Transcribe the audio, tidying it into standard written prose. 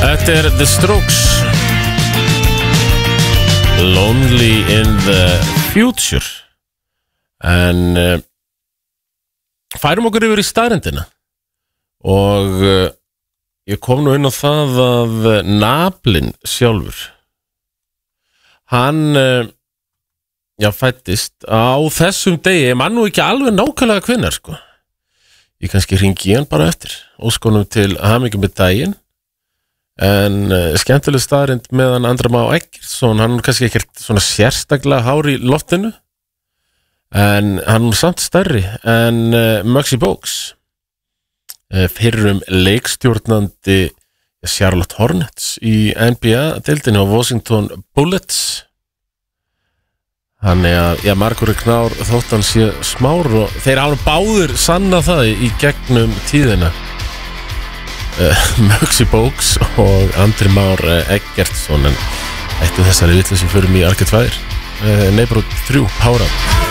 Þetta The Strokes Lonely in the Future. En færum okkur yfir í staðrendina. Og ég kom nú inn á það að Nablin sjálfur, hann fæddist á þessum degi. Ég man nú ekki alveg nákvæmlega hvenær, sko. Ég kannski hringi hann bara eftir, óskonum til hamingju með daginn. En skemmtileg staðrind með hann Andra Má Eggertsson, hann kannski ekkert svona sérstaklega hár í loftinu, en hann er samt stærri en Muggsy Bogues, fyrrum leikstjórnandi Charlotte Hornets í NBA-deildinni á Washington Bullets. Þannig að margur knár þótt hann sé smár, og þeir hafa báðir sannað það í gegnum tíðina, Muggsy Bogues og Andri Már Eggertsson. En eftir þessari vitleysu förum í Arcade Fire, Neighborhood 3 Power Up.